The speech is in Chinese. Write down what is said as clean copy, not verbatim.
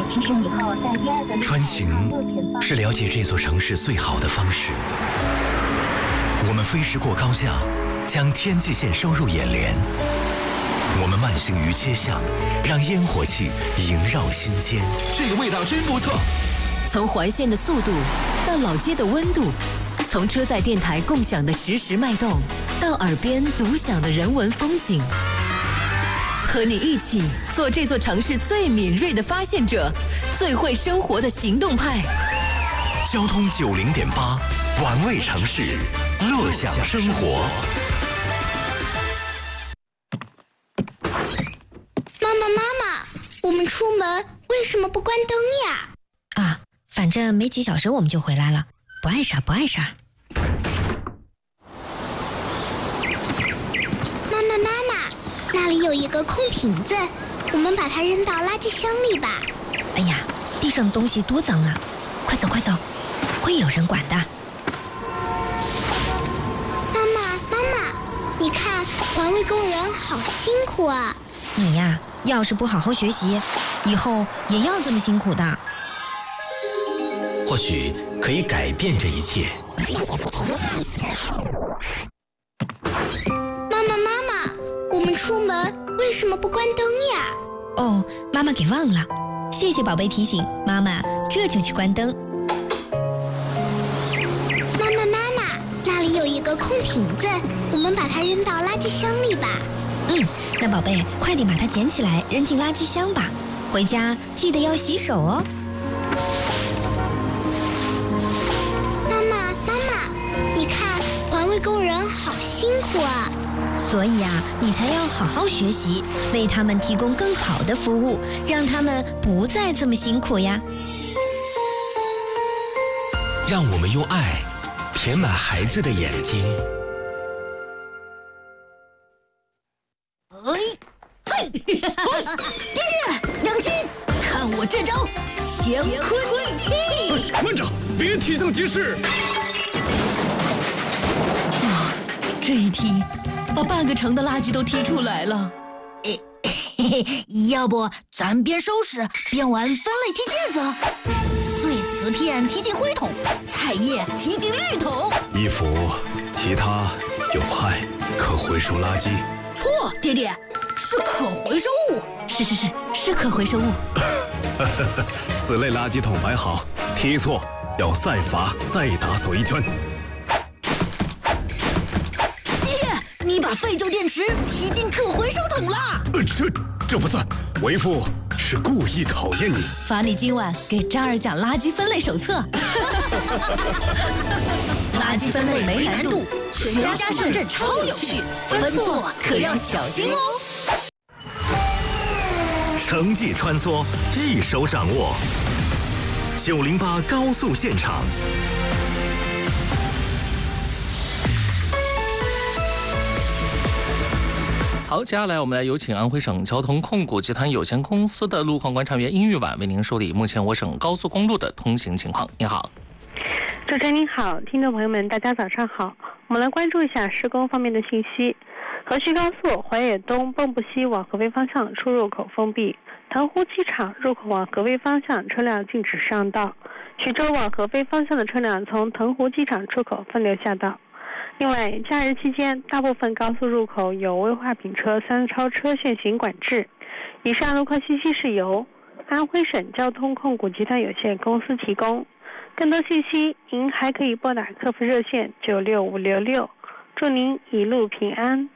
其实以后在第二个穿行是了解这座城市最好的方式。我们飞驰过高架，将天际线收入眼帘。我们慢行于街巷，让烟火气萦绕心间。 这个味道真不错。 从环线的速度到老街的温度，从车载电台共享的实时脉动，到耳边独享的人文风景。和你一起做这座城市最敏锐的发现者，最会生活的行动派。 交通90.8，玩味城市，乐享生活。 妈妈，我们出门为什么不关灯呀？ 啊，反正没几小时我们就回来了，不碍事。 妈妈，那里有一个空瓶子，我们把它扔到垃圾箱里吧。 哎呀，地上的东西多脏啊！快走，会有人管的。 妈妈，你看环卫工人好辛苦啊！ 你呀，要是不好好学习，以后也要这么辛苦的。 或许可以改变这一切。 妈妈，我们出门为什么不关灯呀？ 哦，妈妈给忘了，谢谢宝贝提醒，妈妈这就去关灯。 妈妈，那里有一个空瓶子，我们把它扔到垃圾箱里吧。 那宝贝，快点把它捡起来扔进垃圾箱吧，回家记得要洗手哦。 妈妈，你看环卫工人好辛苦啊！ 所以啊，你才要好好学习，为他们提供更好的服务，让他们不再这么辛苦呀。 让我们用爱填满孩子的眼睛。 爹爹，娘亲，看我这招乾坤一踢！ 慢着，别提上节事。 这一踢，把半个城的垃圾都踢出来了。要不咱边收拾边玩分类踢毽子？碎瓷片踢进灰桶，菜叶踢进绿桶。 衣服、其他有害可回收垃圾。 错，爹爹，是可回收物。是可回收物。 此类垃圾桶摆好，踢错要赛罚再打扫一圈。 爹爹，你把废旧电池踢进可回收桶了。 这不算，为父是故意考验你。 罚你今晚给张儿讲垃圾分类手册。垃圾分类没难度，全家上阵超有趣，分错可要小心哦。 城际穿梭，一手掌握。908高速现场。 好，接下来我们来有请安徽省交通控股集团有限公司的路况观察员殷玉婉为您梳理目前我省高速公路的通行情况。你好， 主持人您好，听众朋友们大家早上好，我们来关注一下施工方面的信息。河徐高速淮野东蚌埠西往合肥方向出入口封闭，腾湖机场入口往合肥方向车辆禁止上道，徐州往合肥方向的车辆从腾湖机场出口分流下道。另外，假日期间大部分高速入口有危化品车3超车限行管制。以上路况信息是由安徽省交通控股集团有限公司提供，更多信息您还可以拨打客服热线96566。祝您一路平安。